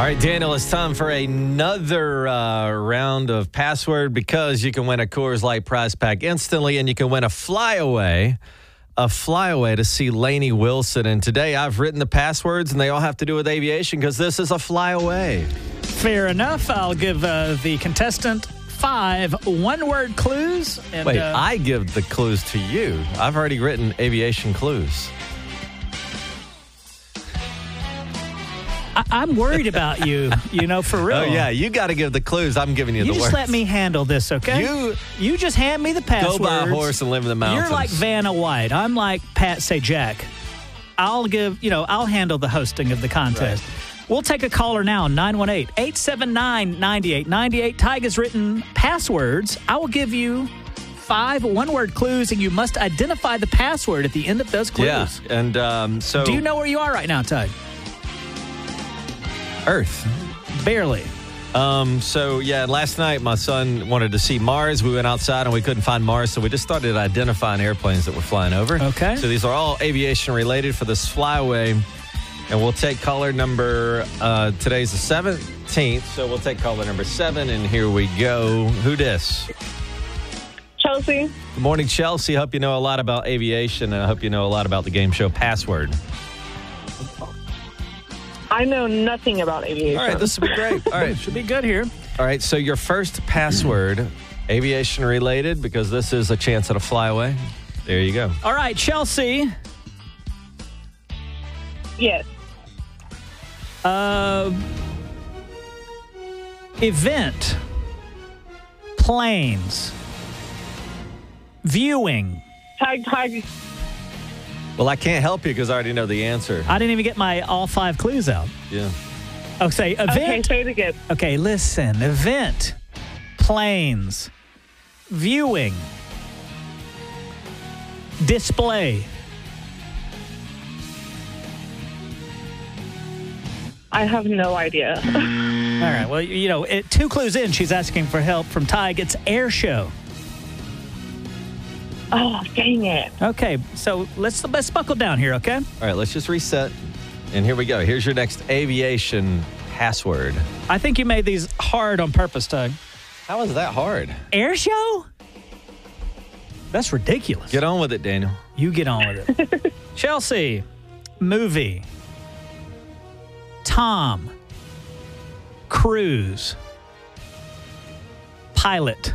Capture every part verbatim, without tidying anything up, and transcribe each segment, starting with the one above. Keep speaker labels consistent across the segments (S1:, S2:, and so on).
S1: All right, Daniel, it's time for another uh, round of password because you can win a Coors Light prize pack instantly and you can win a flyaway, a flyaway to see Lainey Wilson. And today I've written the passwords and they all have to do with aviation because this is a flyaway.
S2: Fair enough. I'll give uh, the contestant five one-word clues. And,
S1: Wait,
S2: uh,
S1: I give the clues to you. I've already written aviation clues.
S2: I- I'm worried about you, you know, for real.
S1: Oh, yeah, you got to give the clues. I'm giving you,
S2: You
S1: the
S2: just
S1: words.
S2: let me handle this, okay?
S1: You
S2: you just hand me the passwords.
S1: Go buy a horse and live in the mountains.
S2: You're like Vanna White. I'm like Pat Sajak. I'll give, you know, I'll handle the hosting of the contest.
S1: Right.
S2: We'll take a caller now, nine one eight, eight seven nine, nine eight nine eight. Tig has written passwords. I will give you five one-word clues, and you must identify the password at the end of those clues.
S1: Yeah, and um, so...
S2: Do you know where you are right now, Tig?
S1: Earth.
S2: Barely.
S1: Um, so, yeah, last night my son wanted to see Mars. We went outside and we couldn't find Mars, so we just started identifying airplanes that were flying over.
S2: Okay.
S1: So these are all aviation related for this flyaway. And we'll take caller number, uh, today's the seventeenth, so we'll take caller number seven, and here we go. Who dis?
S3: Chelsea.
S1: Good morning, Chelsea. Hope you know a lot about aviation, and I hope you know a lot about the game show Password.
S3: I know nothing about aviation.
S1: All right, this will be great. All right.
S2: Should be good here.
S1: All right, so your first password, aviation related, because this is a chance at a flyaway. There you go.
S2: All right, Chelsea.
S3: Yes.
S2: Uh, event. Planes. Viewing.
S3: Tag, tag.
S1: Well, I can't help you because I already know the answer.
S2: I didn't even get my all five clues out.
S1: Yeah.
S2: Oh, say event.
S3: Okay, say it again.
S2: Okay, listen. Event. Planes. Viewing. Display.
S3: I have no idea.
S2: All right. Well, you know, it, two clues in, she's asking for help from Tig. It's air show.
S3: Oh, dang it.
S2: Okay, so let's let's buckle down here, okay?
S1: All right, let's just reset. And here we go. Here's your next aviation password.
S2: I think you made these hard on purpose, Tig.
S1: How is that hard?
S2: Air show? That's ridiculous.
S1: Get on with it, Daniel.
S2: You get on with it. Chelsea, movie. Tom, cruise. Pilot.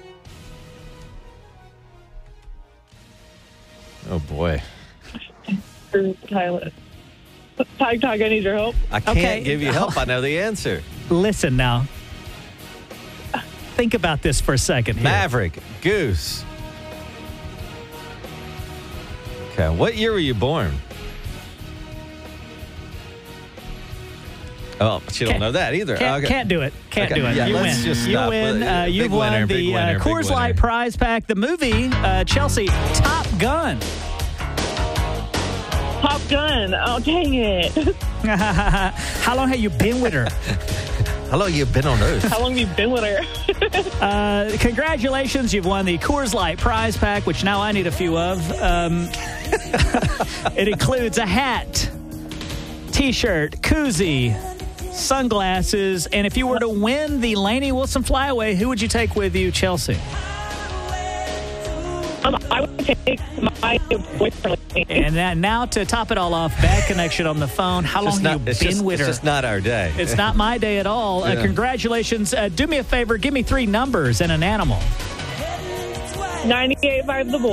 S1: Oh, boy.
S3: Pilot. Tag, tag, I need your help.
S1: I can't
S2: Okay.
S1: give you help. I know the answer.
S2: Listen now. Think about this for a second here.
S1: Maverick, Goose. Okay, what year were you born? Oh, but you don't
S2: Can't-
S1: know that either.
S2: Can't,
S1: Okay.
S2: can't do it. Can't
S1: Okay,
S2: do it.
S1: yeah,
S2: you
S1: let's
S2: win.
S1: just
S2: you
S1: stop.
S2: win. Uh,
S1: Big
S2: you've won
S1: winner, big
S2: the
S1: winner,
S2: uh,
S1: big
S2: Coors
S1: winner.
S2: Light prize pack. The movie, uh, Chelsea, Top Gun.
S3: Top Gun. Oh, dang it.
S2: How long have you been with her?
S1: How long you been on Earth?
S3: How long have you been with her?
S2: Uh, congratulations. You've won the Coors Light prize pack, which now I need a few of. Um, it includes a hat, T-shirt, koozie, sunglasses, and if you were to win the Lainey Wilson Flyaway, who would you take with you, Chelsea?
S3: Um, I would take my boyfriend.
S2: And that, now to top it all off, bad connection on the phone. How long
S1: Just
S2: have
S1: not-
S2: you
S1: it's
S2: been
S1: just,
S2: with
S1: it's
S2: her?
S1: just not our day.
S2: It's not my day at all. Uh,
S1: Yeah.
S2: congratulations. Uh, do me a favor. Give me three numbers and an animal.
S3: ninety-eight by the boy.